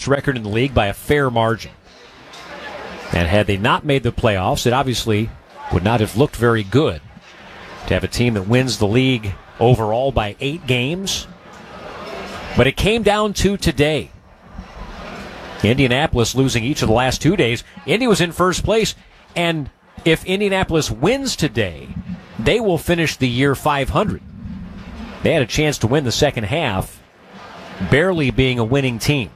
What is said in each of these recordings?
best record in the league by a fair margin. And had they not made the playoffs, it obviously would not have looked very good to have a team that wins the league overall by 8 games. But it came down to today. Indianapolis losing each of the last 2 days. Indy was in first place, and if Indianapolis wins today, they will finish the year 500. They had a chance to win the second half, barely being a winning team.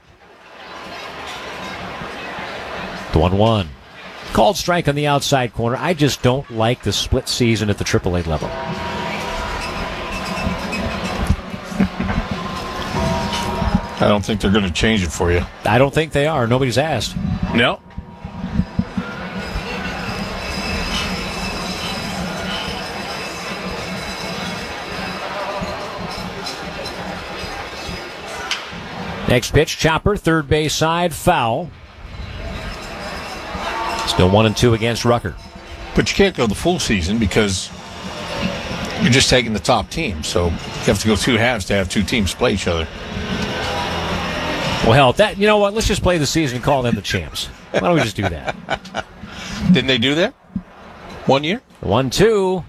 The 1-1. Called strike on the outside corner. I just don't like the split season at the AAA level. I don't think they're going to change it for you. I don't think they are. Nobody's asked. No. Next pitch, chopper, third base side, foul. Still 1-2 against Rucker. But you can't go the full season because you're just taking the top team. So you have to go 2 halves to have 2 teams play each other. Well, hell, that, you know what? Let's just play the season and call them the champs. Why don't we just do that? Didn't they do that 1 year? 1-2.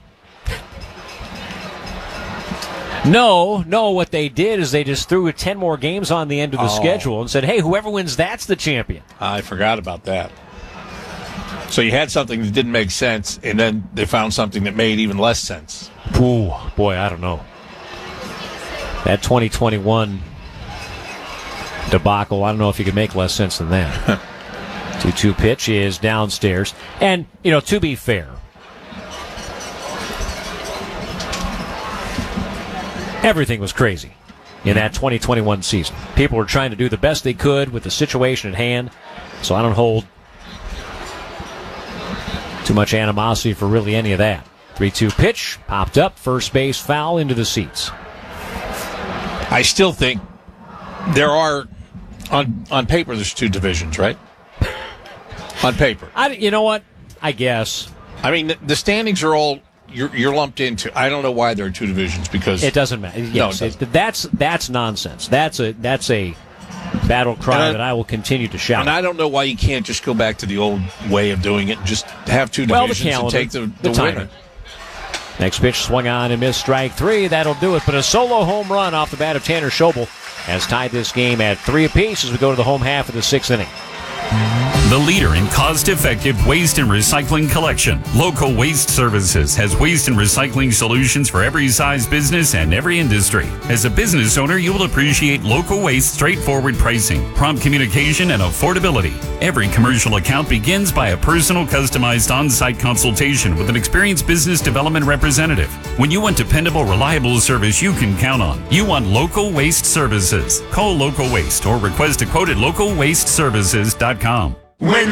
No, what they did is they just threw 10 more games on the end of the schedule and said, hey, whoever wins, that's the champion. I forgot about that. So you had something that didn't make sense, and then they found something that made even less sense. Ooh, boy, I don't know. That 2021 debacle, I don't know if you could make less sense than that. 2-2 pitch is downstairs. And, to be fair, everything was crazy in that 2021 season. People were trying to do the best they could with the situation at hand, so I don't hold too much animosity for really any of that. 3-2 pitch, popped up, first base foul into the seats. I still think there are, on paper, there's 2 divisions, right? On paper. You know what? I guess. I mean, the standings are all, you're lumped into. I don't know why there are 2 divisions because it doesn't matter. Yes, no, that's nonsense. That's a battle cry that I will continue to shout. And I don't know why you can't just go back to the old way of doing it and just have 2 divisions and take the winner. Next pitch swung on and missed, strike 3. That'll do it. But a solo home run off the bat of Tanner Schobel has tied this game at 3 apiece as we go to the home half of the 6th inning. The leader in cost-effective waste and recycling collection, Local Waste Services has waste and recycling solutions for every size business and every industry. As a business owner, you will appreciate Local Waste straightforward pricing, prompt communication, and affordability. Every commercial account begins by a personal, customized on-site consultation with an experienced business development representative. When you want dependable, reliable service you can count on, you want Local Waste Services. Call Local Waste or request a quote at localwasteservices.com. When